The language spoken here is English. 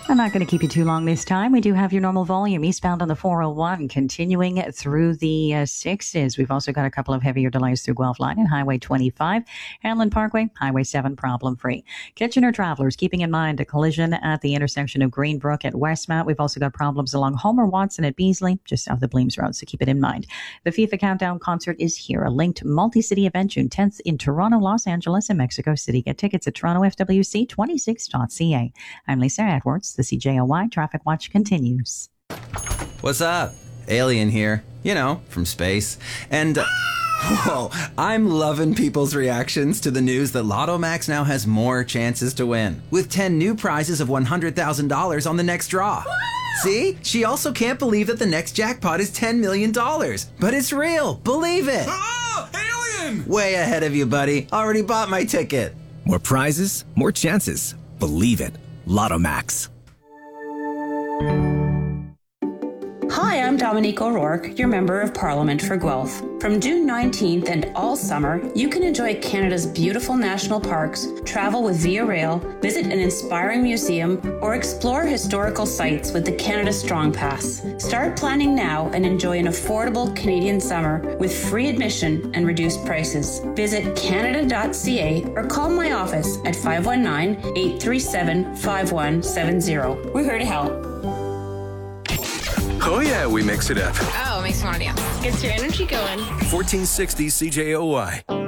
I'm not going to keep you too long this time. We do have your normal volume eastbound on the 401 continuing through the sixes. We've also got a couple of heavier delays through Guelph Line and Highway 25. Hanlon Parkway, Highway 7, problem-free. Kitchener travelers, keeping in mind a collision at the intersection of Greenbrook at Westmount. We've also got problems along Homer Watson at Beasley, just south of Bleams Road, so keep it in mind. The FIFA Countdown concert is here, a linked multi-city event June 10th in Toronto, Los Angeles, and Mexico City. Get tickets at TorontoFWC26.ca. I'm Lisa Edwards. The CJOY Traffic Watch continues. What's up? Alien here. You know, from space. And, whoa, I'm loving people's reactions to the news that Lotto Max now has more chances to win, with 10 new prizes of $100,000 on the next draw. See? She also can't believe that the next jackpot is $10 million. But it's real. Believe it. Alien! Way ahead of you, buddy. Already bought my ticket. More prizes, more chances. Believe it. Lotto Max. Hi, I'm Dominique O'Rourke, your Member of Parliament for Guelph. From June 19th and all summer, you can enjoy Canada's beautiful national parks, travel with Via Rail, visit an inspiring museum, or explore historical sites with the Canada Strong Pass. Start planning now and enjoy an affordable Canadian summer with free admission and reduced prices. Visit canada.ca or call my office at 519-837-5170. We're here to help. Oh yeah, we mix it up. Oh, makes me want to dance. Gets your energy going. 1460 CJOY.